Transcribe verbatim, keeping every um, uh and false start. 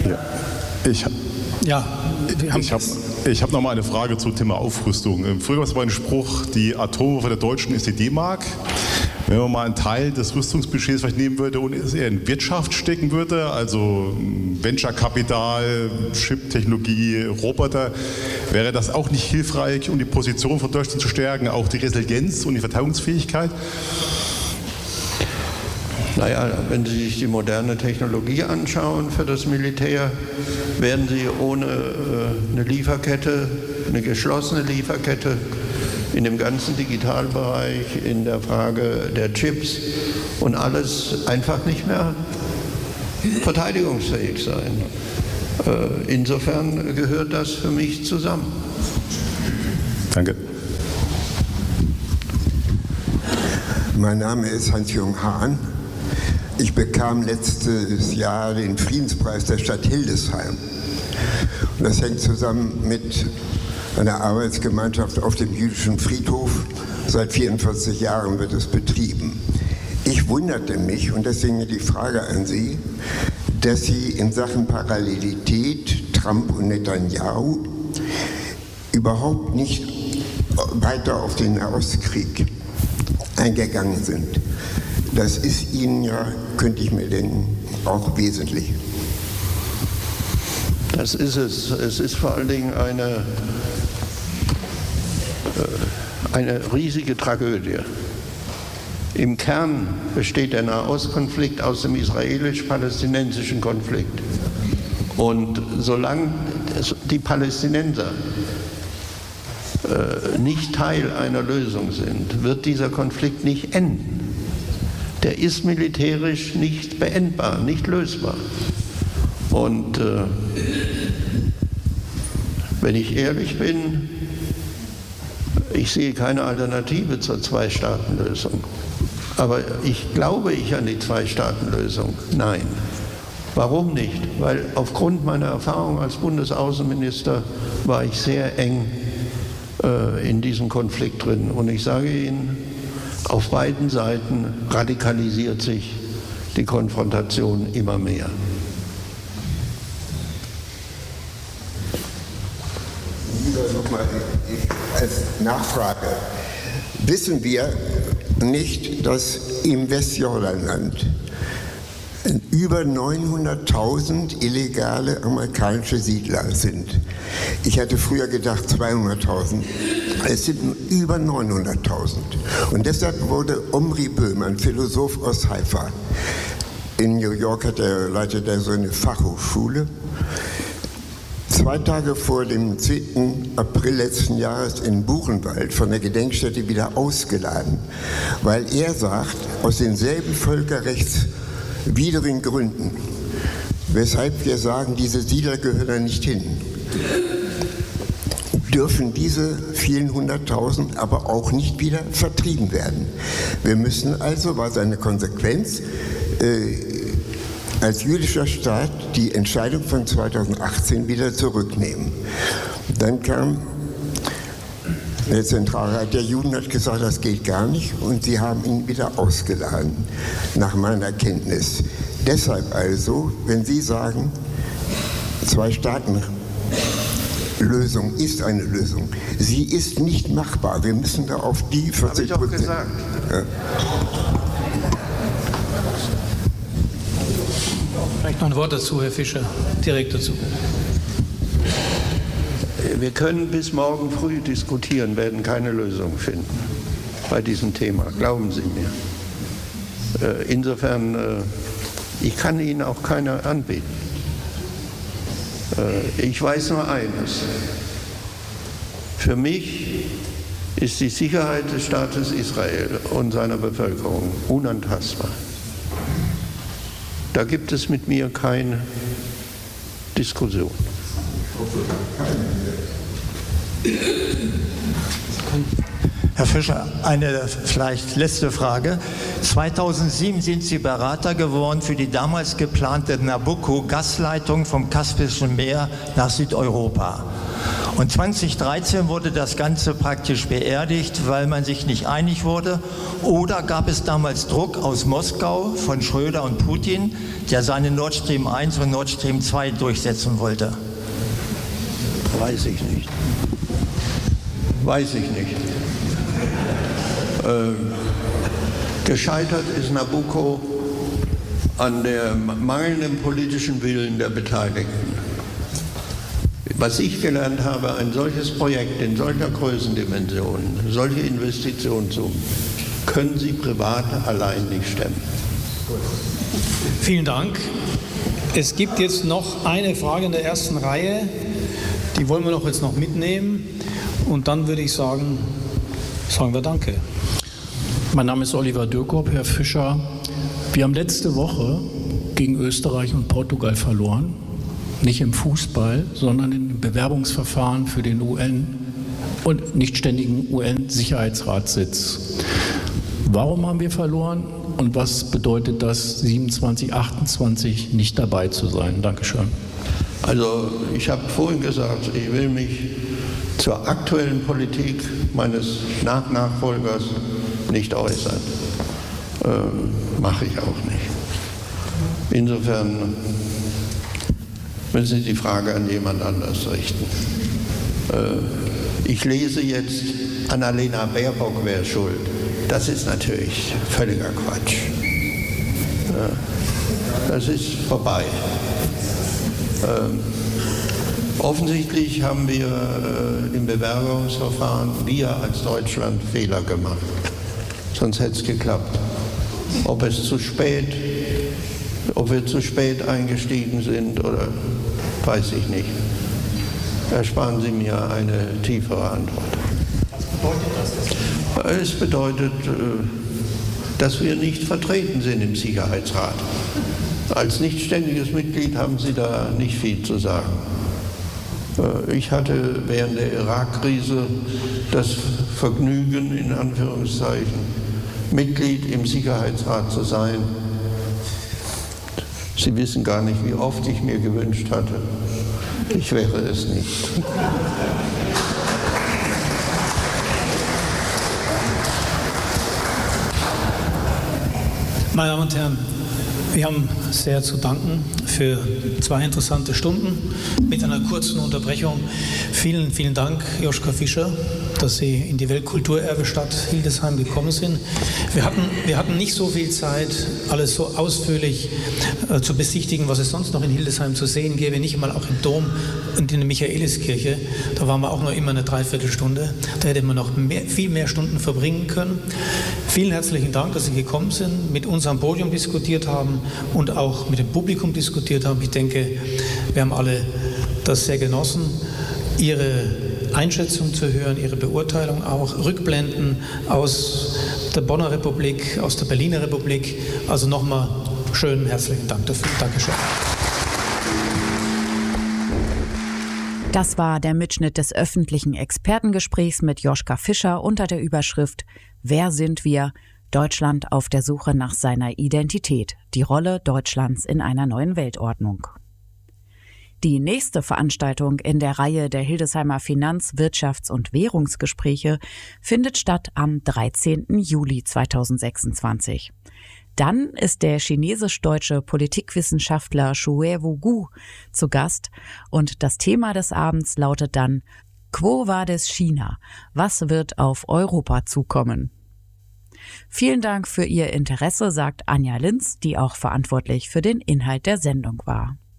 Ja, ich, ja, ich habe ich hab noch mal eine Frage zum Thema Aufrüstung. Früher gab es mal einen Spruch, die Atomwaffe der Deutschen ist die D-Mark. Wenn man mal einen Teil des Rüstungsbudgets vielleicht nehmen würde und es eher in Wirtschaft stecken würde, also Venture-Kapital, Chip-Technologie, Roboter, wäre das auch nicht hilfreich, um die Position von Deutschland zu stärken, auch die Resilienz und die Verteidigungsfähigkeit? Naja, wenn Sie sich die moderne Technologie anschauen für das Militär, werden Sie ohne äh, eine Lieferkette, eine geschlossene Lieferkette in dem ganzen Digitalbereich, in der Frage der Chips und alles einfach nicht mehr verteidigungsfähig sein. Äh, insofern gehört das für mich zusammen. Danke. Mein Name ist Hans-Jürgen Hahn. Ich bekam letztes Jahr den Friedenspreis der Stadt Hildesheim. Und das hängt zusammen mit einer Arbeitsgemeinschaft auf dem jüdischen Friedhof. Seit vierundvierzig Jahren wird es betrieben. Ich wunderte mich, und deswegen die Frage an Sie, dass Sie in Sachen Parallelität Trump und Netanyahu überhaupt nicht weiter auf den Nahostkrieg eingegangen sind. Das ist Ihnen ja, könnte ich mir denken, auch wesentlich. Das ist es. Es ist vor allen Dingen eine, eine riesige Tragödie. Im Kern besteht der Nahostkonflikt aus dem israelisch-palästinensischen Konflikt. Und solange die Palästinenser nicht Teil einer Lösung sind, wird dieser Konflikt nicht enden. Der ist militärisch nicht beendbar, nicht lösbar. Und äh, wenn ich ehrlich bin, ich sehe keine Alternative zur Zwei-Staaten-Lösung. Aber ich glaube ich an die Zwei-Staaten-Lösung? Nein. Warum nicht? Weil aufgrund meiner Erfahrung als Bundesaußenminister war ich sehr eng äh, in diesem Konflikt drin. Und ich sage Ihnen, auf beiden Seiten radikalisiert sich die Konfrontation immer mehr. Nochmal als Nachfrage. Wissen wir nicht, dass im Westjordanland über neunhunderttausend illegale amerikanische Siedler sind? Ich hatte früher gedacht zweihunderttausend. Es sind über neunhunderttausend. Und deshalb wurde Omri Böhm, ein Philosoph aus Haifa, in New York hat er, leitet er so eine Fachhochschule, zwei Tage vor dem zehnten April letzten Jahres in Buchenwald von der Gedenkstätte wieder ausgeladen, weil er sagt, aus denselben völkerrechtswidrigen Gründen, weshalb wir sagen, diese Siedler gehören da nicht hin, dürfen diese vielen hunderttausend aber auch nicht wieder vertrieben werden. Wir müssen also, war seine Konsequenz, äh, als jüdischer Staat die Entscheidung von zweitausendachtzehn wieder zurücknehmen. Dann kam der Zentralrat der Juden, hat gesagt, das geht gar nicht, und sie haben ihn wieder ausgeladen, nach meiner Kenntnis. Deshalb also, wenn Sie sagen, zwei Staaten Lösung ist eine Lösung. Sie ist nicht machbar. Wir müssen da auf die vierzig Prozent. Habe ich doch gesagt. Ja. Vielleicht noch ein Wort dazu, Herr Fischer, direkt dazu. Wir können bis morgen früh diskutieren, werden keine Lösung finden bei diesem Thema. Glauben Sie mir. Insofern, ich kann Ihnen auch keine anbieten. Ich weiß nur eines. Für mich ist die Sicherheit des Staates Israel und seiner Bevölkerung unantastbar. Da gibt es mit mir keine Diskussion. Herr Fischer, eine vielleicht letzte Frage. zweitausendsieben sind Sie Berater geworden für die damals geplante Nabucco-Gasleitung vom Kaspischen Meer nach Südeuropa. Und zweitausenddreizehn wurde das Ganze praktisch beerdigt, weil man sich nicht einig wurde. Oder gab es damals Druck aus Moskau von Schröder und Putin, der seine Nord Stream eins und Nord Stream zwei durchsetzen wollte? Weiß ich nicht. Weiß ich nicht. Äh, gescheitert ist Nabucco an dem mangelnden politischen Willen der Beteiligten. Was ich gelernt habe, ein solches Projekt in solcher Größendimension, solche Investitionssummen, können Sie privat allein nicht stemmen. Vielen Dank. Es gibt jetzt noch eine Frage in der ersten Reihe, die wollen wir noch jetzt noch mitnehmen und dann würde ich sagen, sagen wir Danke. Mein Name ist Oliver Dürkop, Herr Fischer. Wir haben letzte Woche gegen Österreich und Portugal verloren. Nicht im Fußball, sondern im Bewerbungsverfahren für den U N- und nicht ständigen U N-Sicherheitsratssitz. Warum haben wir verloren und was bedeutet das, siebenundzwanzig, achtundzwanzig nicht dabei zu sein? Dankeschön. Also ich habe vorhin gesagt, ich will mich zur aktuellen Politik meines Nachnachfolgers nicht äußern. Ähm, mache ich auch nicht. Insofern müssen Sie die Frage an jemand anders richten. Äh, ich lese jetzt, Annalena Baerbock wäre schuld. Das ist natürlich völliger Quatsch. Ja, das ist vorbei. Ähm, offensichtlich haben wir äh, im Bewerbungsverfahren, wir als Deutschland, Fehler gemacht. Sonst hätte es geklappt. Ob es zu spät, ob wir zu spät eingestiegen sind oder weiß ich nicht. Ersparen Sie mir eine tiefere Antwort. Was bedeutet das? Es bedeutet, dass wir nicht vertreten sind im Sicherheitsrat. Als nicht ständiges Mitglied haben Sie da nicht viel zu sagen. Ich hatte während der Irak-Krise das Vergnügen, in Anführungszeichen, Mitglied im Sicherheitsrat zu sein. Sie wissen gar nicht, wie oft ich mir gewünscht hatte, ich wäre es nicht. Meine Damen und Herren, wir haben sehr zu danken für zwei interessante Stunden mit einer kurzen Unterbrechung. Vielen, vielen Dank, Joschka Fischer, dass Sie in die Weltkulturerbestadt Hildesheim gekommen sind. Wir hatten, wir hatten nicht so viel Zeit, alles so ausführlich äh, zu besichtigen, was es sonst noch in Hildesheim zu sehen gäbe, nicht einmal auch im Dom und in der Michaeliskirche. Da waren wir auch noch immer eine Dreiviertelstunde. Da hätte man noch mehr, viel mehr Stunden verbringen können. Vielen herzlichen Dank, dass Sie gekommen sind, mit uns am Podium diskutiert haben und auch mit dem Publikum diskutiert haben. Ich denke, wir haben alle das sehr genossen, Ihre Einschätzung zu hören, Ihre Beurteilung auch, Rückblenden aus der Bonner Republik, aus der Berliner Republik. Also nochmal schönen herzlichen Dank dafür. Dankeschön. Das war der Mitschnitt des öffentlichen Expertengesprächs mit Joschka Fischer unter der Überschrift Wer sind wir? Deutschland auf der Suche nach seiner Identität. Die Rolle Deutschlands in einer neuen Weltordnung. Die nächste Veranstaltung in der Reihe der Hildesheimer Finanz-, Wirtschafts- und Währungsgespräche findet statt am dreizehnten Juli zweitausendsechsundzwanzig. Dann ist der chinesisch-deutsche Politikwissenschaftler Xue Wugu zu Gast und das Thema des Abends lautet dann Quo vadis China? Was wird auf Europa zukommen? Vielen Dank für Ihr Interesse, sagt Anja Linz, die auch verantwortlich für den Inhalt der Sendung war.